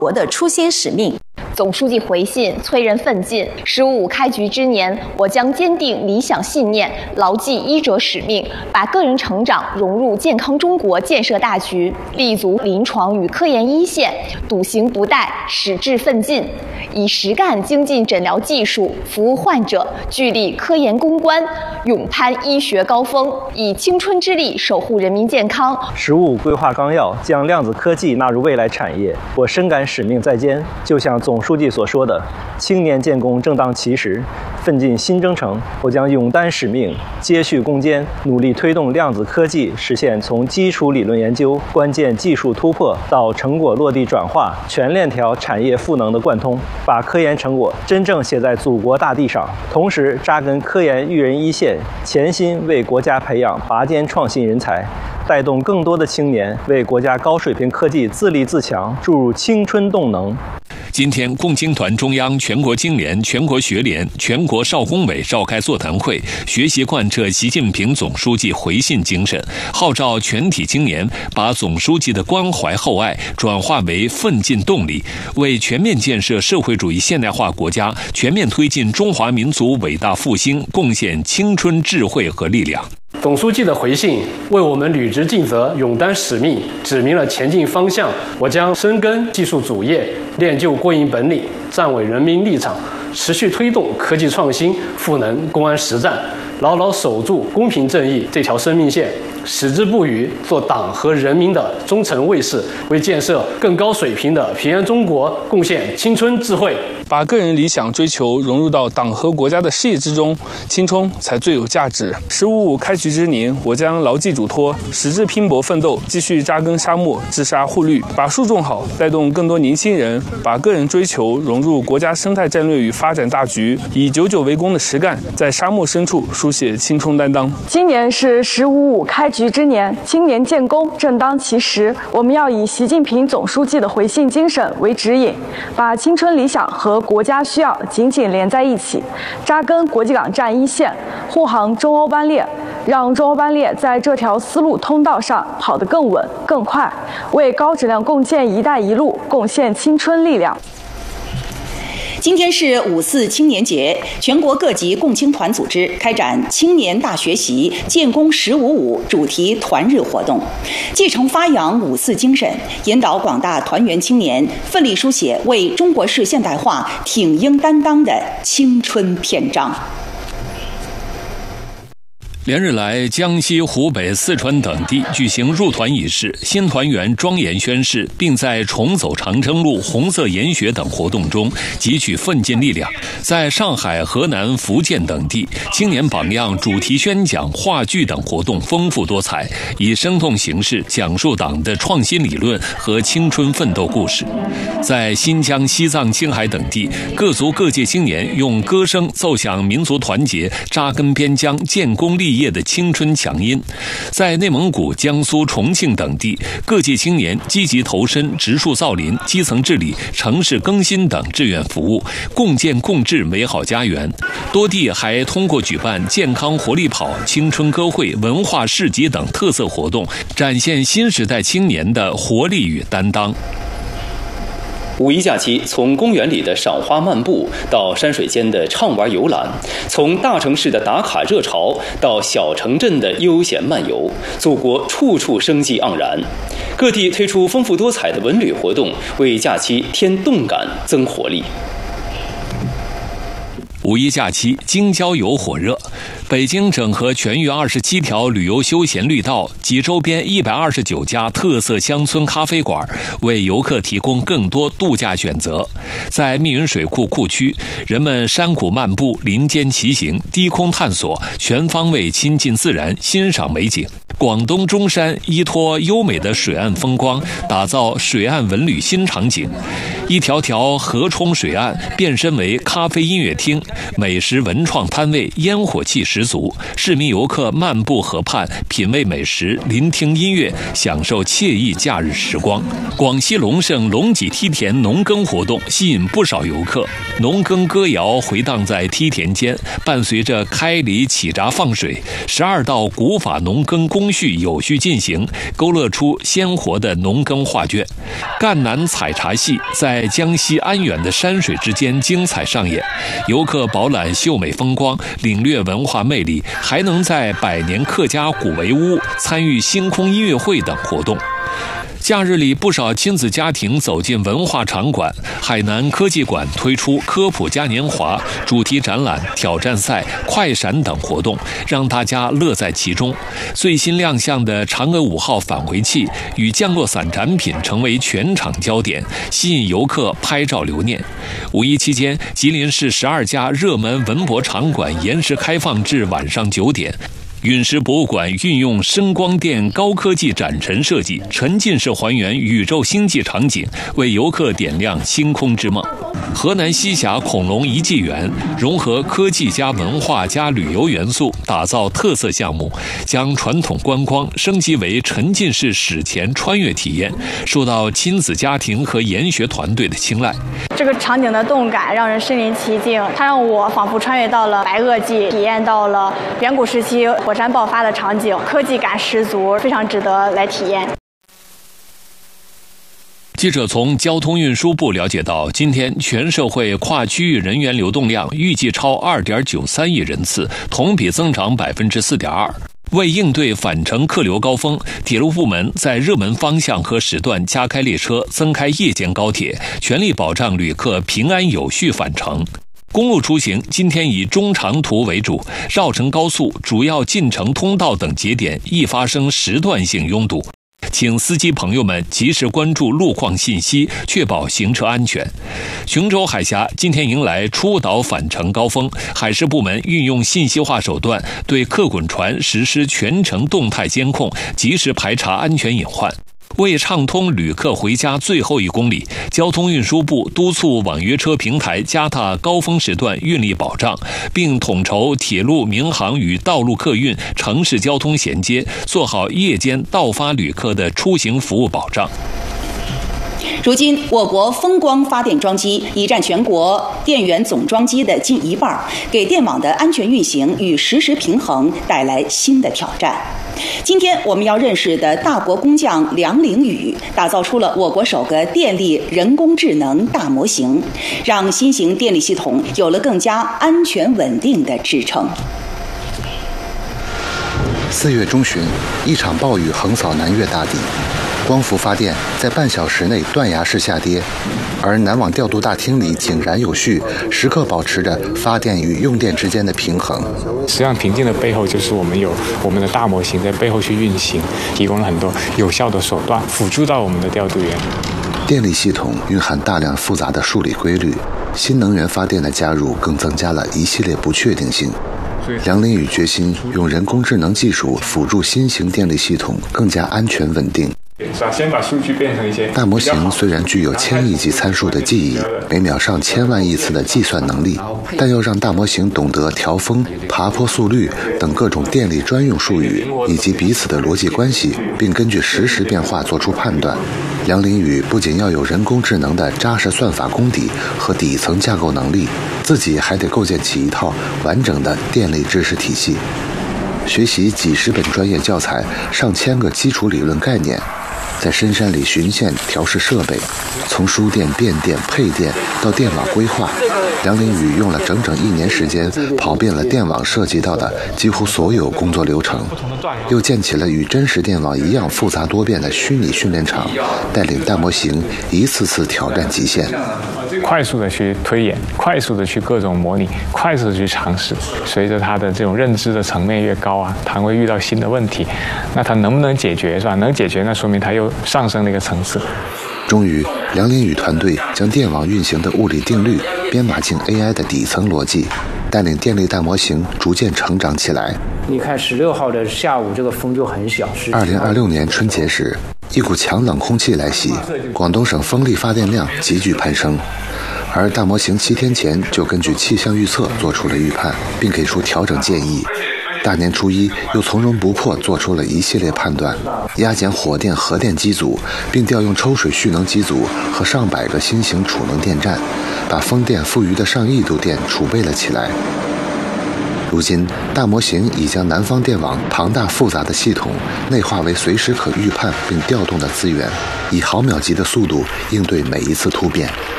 国的初心使命。 总书记回信催人奋进。15开局之年，我将坚定理想信念，牢记医者使命，把个人成长融入健康中国建设大局，立足临床与科研一线，笃行不怠，矢志奋进，以实干精进诊疗技术服务患者，聚力科研攻关，勇攀医学高峰，以青春之力守护人民健康。 15规划纲要将量子科技纳入未来产业，我深感使命在肩，就像总书记所说的，青年建功正当其时，奋进新征程。我将勇担使命，接续攻坚，努力推动量子科技实现从基础理论研究、关键技术突破到成果落地转化、全链条产业赋能的贯通，把科研成果真正写在祖国大地上，同时扎根科研育人一线，潜心为国家培养拔尖创新人才，带动更多的青年为国家高水平科技自立自强注入青春动能。 今天，共青团中央、全国青联、全国学联、全国少工委召开座谈会，学习贯彻习近平总书记回信精神，号召全体青年把总书记的关怀厚爱转化为奋进动力，为全面建设社会主义现代化国家、全面推进中华民族伟大复兴贡献青春智慧和力量。 总书记的回信为我们履职尽责、勇担使命指明了前进方向。我将深耕技术主业，练就过硬本领，站稳人民立场，持续推动科技创新赋能公安实战，牢牢守住公平正义这条生命线，矢志不渝，做党和人民的忠诚卫士，为建设更高水平的平安中国贡献青春智慧。 把个人理想追求融入到党和国家的事业之中，青春才最有价值。15开局之年，我将牢记嘱托，矢志拼搏奋斗，继续扎根沙漠，治沙护绿，把树种好，带动更多年轻人把个人追求融入国家生态战略与发展大局，以久为功的实干，在沙漠深处书写青春担当。 今年是15开局之年，青年建功正当其时，我们要以习近平总书记的回信精神为指引，把青春理想和国家需要紧紧连在一起，扎根国际港站一线，护航中欧班列，让中欧班列在这条丝路通道上跑得更稳更快，为高质量共建“一带一路”贡献青春力量。 今天是5·4青年节，全国各级共青团组织开展青年大学习建功15·5主题团日活动，继承发扬5·4精神，引导广大团员青年奋力书写为中国式现代化挺膺担当的青春篇章。 连日来，江西、湖北、四川等地举行入团仪式，新团员庄严宣誓，并在重走长征路、红色研学等活动中汲取奋进力量。在上海、河南、福建等地，青年榜样主题宣讲、话剧等活动丰富多彩，以生动形式讲述党的创新理论和青春奋斗故事。在新疆、西藏、青海等地，各族各界青年用歌声奏响民族团结、扎根边疆、建功立业的青春强音。在内蒙古、江苏、重庆等地，各界青年积极投身植树造林、基层治理、城市更新等志愿服务，共建共治美好家园。多地还通过举办健康活力跑、青春歌会、文化市集等特色活动，展现新时代青年的活力与担当。 五一假期，从公园里的赏花漫步到山水间的畅玩游览，从大城市的打卡热潮到小城镇的悠闲漫游，祖国处处生机盎然。各地推出丰富多彩的文旅活动，为假期添动感、增活力。 五一假期，京郊游火热。北京整合全域27条旅游休闲绿道及周边129家特色乡村咖啡馆，为游客提供更多度假选择。在密云水库库区，人们山谷漫步、林间骑行、低空探索，全方位亲近自然，欣赏美景。广东中山依托优美的水岸风光，打造水岸文旅新场景。一条条河冲水岸变身为咖啡音乐厅，美食文创摊位烟火气十足，市民游客漫步河畔，品味美食，聆听音乐，享受惬意假日时光。广西隆盛龙脊梯田农耕活动吸引不少游客，农耕歌谣回荡在梯田间，伴随着开犁起闸放水，12道古法农耕工工序有序进行，勾勒出鲜活的农耕画卷。赣南采茶戏在江西安远的山水之间精彩上演，游客饱览秀美风光，领略文化魅力，还能在百年客家古围屋参与星空音乐会等活动。假日里，不少亲子家庭走进文化场馆。海南科技馆推出科普嘉年华、主题展览、挑战赛、快闪等活动，让大家乐在其中。最新亮相的嫦娥5号返回器与降落伞展品成为全场焦点，吸引游客拍照留念。五一期间，吉林市12家热门文博场馆延时开放至晚上9点。陨石博物馆运用声光电高科技展陈设计，沉浸式还原宇宙星际场景，为游客点亮星空之梦。河南西峡恐龙遗迹园融合科技加文化加旅游元素，打造特色项目，将传统观光升级为沉浸式史前穿越体验，受到亲子家庭和研学团队的青睐。 这个场景的动感让人身临其境，它让我仿佛穿越到了白垩纪，体验到了远古时期火山爆发的场景，科技感十足，非常值得来体验。 记者从交通运输部了解到，今天全社会跨区域人员流动量预计超 2.93 亿人次，同比增长 4.2%。为应对返程客流高峰，铁路部门在热门方向和时段加开列车，增开夜间高铁，全力保障旅客平安有序返程。公路出行今天以中长途为主，绕城高速、主要进城通道等节点易发生时段性拥堵，请司机朋友们及时关注路况信息，确保行车安全。琼州海峡今天迎来出岛返程高峰，海事部门运用信息化手段，对客滚船实施全程动态监控，及时排查安全隐患。为畅通旅客回家最后1公里，交通运输部督促网约车平台加大高峰时段运力保障，并统筹铁路、民航与道路客运、城市交通衔接，做好夜间到发旅客的出行服务保障。 如今，我国风光发电装机已占全国电源总装机的近1半，给电网的安全运行与实时平衡带来新的挑战。今天我们要认识的大国工匠梁凌宇，打造出了我国首个电力人工智能大模型，让新型电力系统有了更加安全稳定的支撑。 4月中旬，一场暴雨横扫南粤大地，光伏发电在半小时内断崖式下跌，而南网调度大厅里井然有序，时刻保持着发电与用电之间的平衡。 实际上，平静的背后就是我们有我们的大模型在背后去运行，提供了很多有效的手段，辅助到我们的调度员。 电力系统蕴含大量复杂的数理规律，新能源发电的加入更增加了一系列不确定性。梁凌宇决心用人工智能技术辅助新型电力系统更加安全稳定。 先把数据变成一些大模型虽然具有1000亿级参数的记忆，每秒上千万亿次的计算能力，但要让大模型懂得调峰、爬坡速率等各种电力专用术语以及彼此的逻辑关系，并根据实时变化做出判断。梁凌宇不仅要有人工智能的扎实算法功底和底层架构能力，自己还得构建起一套完整的电力知识体系，学习几十本专业教材、上千个基础理论概念，在深山里巡线调试设备，从输电、变电、配电到电网规划，梁凌宇用了整整1年时间，跑遍了电网涉及到的几乎所有工作流程，又建起了与真实电网一样复杂多变的虚拟训练场，带领大模型一次次挑战极限。 快速的去推演，快速的去各种模拟，快速的去尝试。随着他的这种认知的层面越高啊，他会遇到新的问题，那他能不能解决是吧？能解决，那说明他又上升了一个层次。 终于，梁凌宇团队将电网运行的物理定律编码进 AI 的底层逻辑，带领电力大模型逐渐成长起来。 你看16号的下午，这个风就很小。 2026年春节时，一股强冷空气来袭，广东省风力发电量急剧攀升，而大模型7天前就根据气象预测做出了预判，并给出调整建议。大年初一又从容不迫做出了一系列判断，压减火电、核电机组，并调用抽水蓄能机组和上百个新型储能电站，把风电富余的上亿度电储备了起来。 如今，大模型已将南方电网庞大复杂的系统内化为随时可预判并调动的资源，以毫秒级的速度应对每一次突变。